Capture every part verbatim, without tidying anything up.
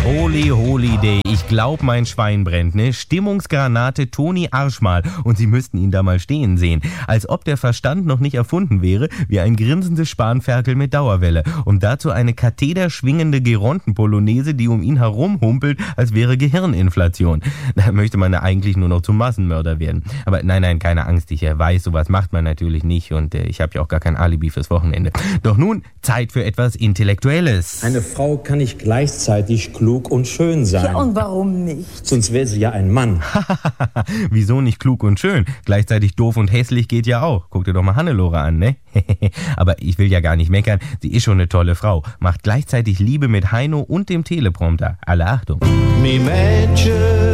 Holy, holy day. Ich glaub, mein Schwein brennt, ne? Stimmungsgranate Toni Arschmal. Und Sie müssten ihn da mal stehen sehen. Als ob der Verstand noch nicht erfunden wäre, wie ein grinsendes Spanferkel mit Dauerwelle. Und dazu eine kathederschwingende Geronten-Polonaise, die um ihn herum humpelt, als wäre Gehirninflation. Da möchte man ja eigentlich nur noch zum Massenmörder werden. Aber nein, nein, keine Angst, ich weiß, sowas macht man natürlich nicht. Und äh, ich habe ja auch gar kein Alibi fürs Wochenende. Doch nun, Zeit für etwas Intellektuelles. Eine Frau kann nicht gleichzeitig klug und schön sein. Ja, und warum nicht? Sonst wäre sie ja ein Mann. Wieso nicht klug und schön? Gleichzeitig doof und hässlich geht ja auch. Guck dir doch mal Hannelore an, ne? Aber ich will ja gar nicht meckern. Sie ist schon eine tolle Frau. Macht gleichzeitig Liebe mit Heino und dem Teleprompter. Alle Achtung. Mi Mädchen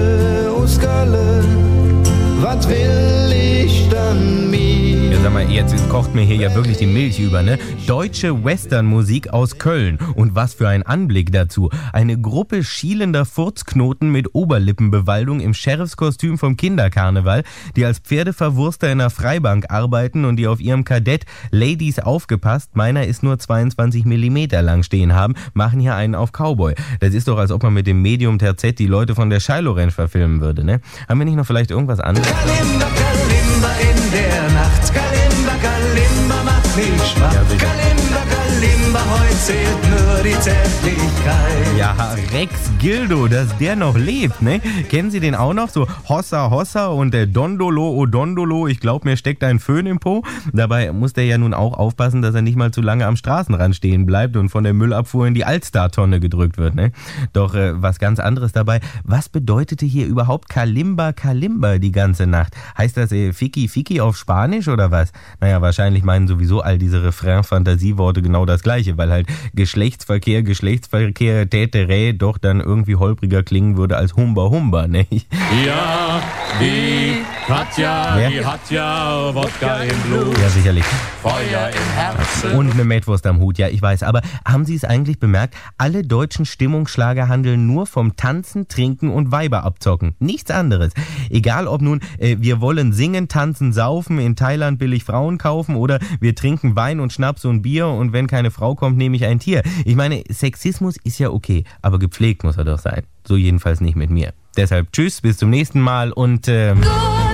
aus Köln, was will ich dann mi? Ja, sag mal, jetzt kocht mir hier ja wirklich die Milch über, ne? Deutsche Westernmusik aus Köln. Und was für ein Anblick dazu. Eine Gruppe schielender Furzknoten mit Oberlippenbewaldung im Sheriffskostüm vom Kinderkarneval, die als Pferdeverwurster in einer Freibank arbeiten und die auf ihrem Kadett Ladies aufgepasst, meiner ist nur zweiundzwanzig Millimeter lang stehen haben, machen hier einen auf Cowboy. Das ist doch, als ob man mit dem Medium Terzett die Leute von der Shiloh Ranch verfilmen würde, ne? Haben wir nicht noch vielleicht irgendwas anderes? Kalimba, Kalimba in der Nacht. Kalimba, Kalimba macht mich schwach. Ja, sicher. Kalimba, Kalimba, heute zählt nur die Zärtlichkeit. Ja, Rex Gildo, dass der noch lebt, ne? Kennen Sie den auch noch? So Hossa Hossa und der Dondolo o Dondolo, ich glaube, mir steckt ein Föhn im Po. Dabei muss der ja nun auch aufpassen, dass er nicht mal zu lange am Straßenrand stehen bleibt und von der Müllabfuhr in die Altstar-Tonne gedrückt wird, ne? Doch äh, was ganz anderes dabei. Was bedeutete hier überhaupt Kalimba Kalimba die ganze Nacht? Heißt das äh, Fiki Fiki auf Spanisch oder was? Naja, wahrscheinlich meinen sowieso all diese Refrain-Fantasieworte genau das Gleiche, weil halt Geschlechtsverkehr, Geschlechtsverkehr, Täterä doch dann irgendwie holpriger klingen würde als Humba Humba, ne? Ja, die hat ja, Ja. die hat ja Wodka im Blut, Ja, sicherlich. Feuer im Herzen. Und eine Mettwurst am Hut, ja, ich weiß. Aber haben Sie es eigentlich bemerkt? Alle deutschen Stimmungsschlager handeln nur vom Tanzen, Trinken und Weiber abzocken. Nichts anderes. Egal ob nun, äh, wir wollen singen, tanzen, saufen, in Thailand billig Frauen kaufen oder wir trinken Wein und Schnaps und Bier und wenn keine Frau kommt, nehme ich ein Tier. Ich meine, Sexismus ist ja okay, aber gepflegt muss er doch sein. So jedenfalls nicht mit mir. Deshalb tschüss, bis zum nächsten Mal und... Ähm